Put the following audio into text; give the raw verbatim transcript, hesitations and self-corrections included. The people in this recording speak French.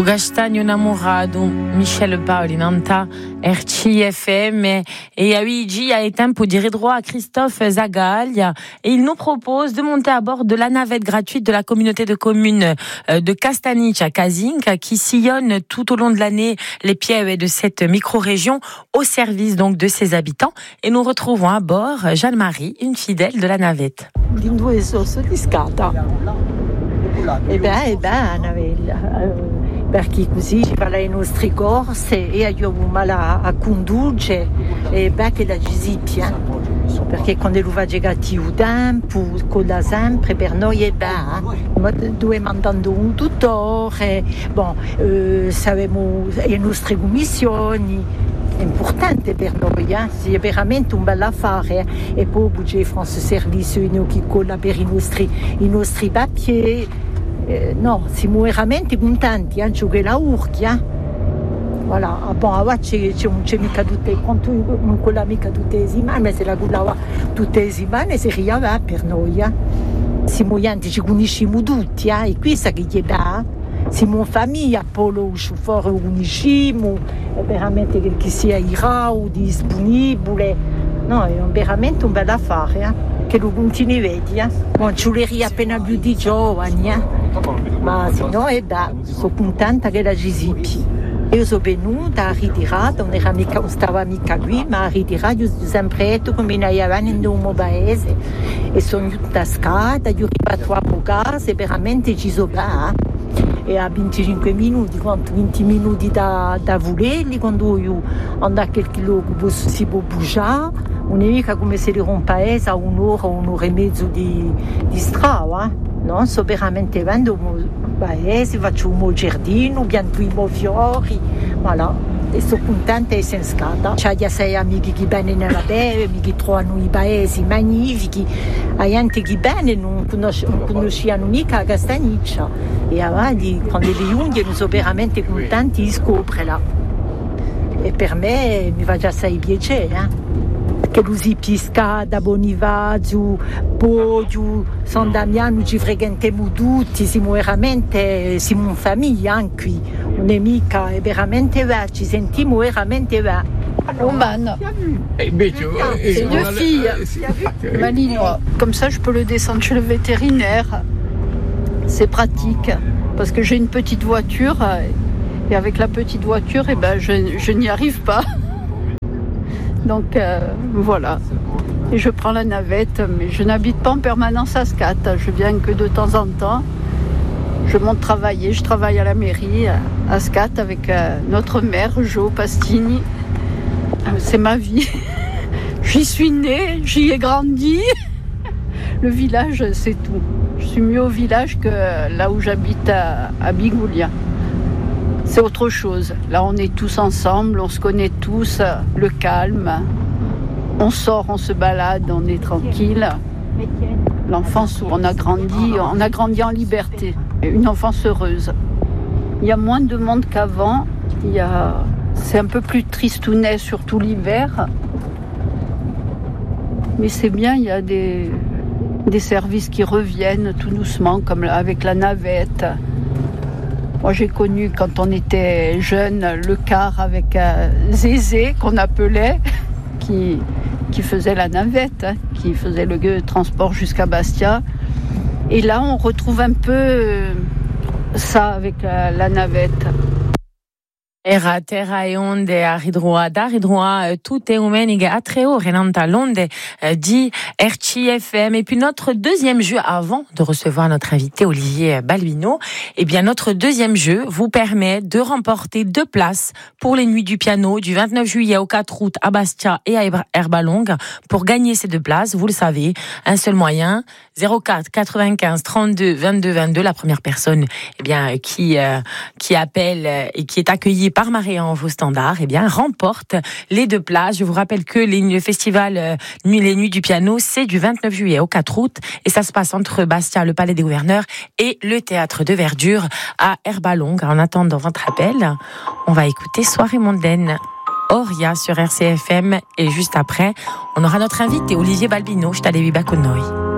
Gastagno Namorado, Michel Paoli, Nanta, R C F M, et à Luigi a été pour dire droit à Christophe Zagaglia, et il nous propose de monter à bord de la navette gratuite de la communauté de communes de Castanic à Cazinc, qui sillonne tout au long de l'année les pieds de cette micro-région au service donc de ses habitants. Et nous retrouvons à bord Jeanne-Marie, une fidèle de la navette. E beh, è bene, perché così ci fa le nostre corse e aiutiamo a, a condurre e beh che la gisipia, perché quando lo va cattivo tempo, con la sempre per noi è bene, ma dobbiamo andare un tutore, bon, eh, sappiamo le nostre commissioni. È importante per noi, eh? È veramente un bel affare eh? E poi c'è France Service che colla per i nostri, i nostri papier. Eh, no, siamo veramente contenti, eh? C'è la urchia. Voilà, ah, bon, ora c'è, c'è, c'è mica tutte, quanto non quella mica tutte le settimane, ma se la quella tutte le settimane si riava per noi, eh? Siamo gente, ci conosciamo tutti, eh? E qui sa che gli dà. Siamo in famiglia, poi lo fuori lo conosciamo, è veramente che sia irao, disponibile, no, è veramente un bel affare, eh? Che lo continui vedi, eh? Non ci vuole appena più di giovani, eh? Ma se no è da, sono contenta che la gisipi. Io sono venuta, ritirata, non era mica, non stava mica qui, ma ritirata, io sono sempre detto come ne avevano in un paese, e sono venuta scata, io riparto a casa, e veramente ci sono là, eh? E a venticinque minuti, quanto venti minuti da, da volerli, quando io ando a qualche luogo si può bugiare, non è mica come se era un paese a un'ora, un'ora e mezzo di, di strada, eh? No? So veramente vendo un paese, faccio un giardino, pianto i fiori, voilà. E sono contenta e senza scata. C'è sei amici che bene nella beve, che trovano i paesi magnifici, a gente che bene non, conosce, non conoscevano mica a Castaniccia. E avanti, quando le unghie non sono veramente contenti di scoprirla. E per me mi fa già sei piacere, eh? Che lo si pisca da Bonifacio, Poggio, San Damiano, ci frequentiamo tutti, siamo veramente, siamo in famiglia anche qui, non è mica, è veramente vero, ci sentiamo veramente vero. Romane. Et invece, c'est deux filles, malinois. Comme ça, je peux le descendre chez le vétérinaire. C'est pratique, parce que j'ai une petite voiture, et avec la petite voiture, eh ben, je, je n'y arrive pas. Donc euh, voilà, et je prends la navette, mais je n'habite pas en permanence à Scat, je viens que de temps en temps. Je monte travailler, je travaille à la mairie à Scat avec euh, notre maire Jo Pastini. C'est ma vie, j'y suis née, j'y ai grandi. Le village, c'est tout. Je suis mieux au village que là où j'habite à, à Bigoulia. C'est autre chose. Là, on est tous ensemble, on se connaît tous, le calme. On sort, on se balade, on est tranquille. L'enfance où on a grandi, on a grandi en liberté. Une enfance heureuse. Il y a moins de monde qu'avant. Il y a... C'est un peu plus tristounet, surtout l'hiver. Mais c'est bien, il y a des, des services qui reviennent tout doucement, comme avec la navette. Moi, j'ai connu, quand on était jeune, le car avec euh, Zézé, qu'on appelait, qui, qui faisait la navette, hein, qui faisait le transport jusqu'à Bastia. Et là, on retrouve un peu euh, ça avec euh, la navette. Era terra e onde a ridroa da ridroa tutte umeniche a tre ore nanta l'onde di R C F M. Et puis notre deuxième jeu, avant de recevoir notre invité Olivier Balbino, eh bien notre deuxième jeu vous permet de remporter deux places pour les Nuits du Piano du vingt-neuf juillet au quatre août à Bastia et à Herbalongue. Pour gagner ces deux places, vous le savez, un seul moyen, zéro quatre quatre-vingt-quinze trente-deux vingt-deux vingt-deux. La première personne, eh bien qui euh, qui appelle et qui est accueillie par Marie-Ange au standard, eh bien, remporte les deux places. Je vous rappelle que les, le festival euh, Les Nuits du Piano, c'est du vingt-neuf juillet au quatre août et ça se passe entre Bastia, le Palais des Gouverneurs et le Théâtre de Verdure à Herbalongue. En attendant votre appel, on va écouter Soirée mondaine. Oria sur R C F M et juste après, on aura notre invité Olivier Balbino. Je t'allais Bakonoi.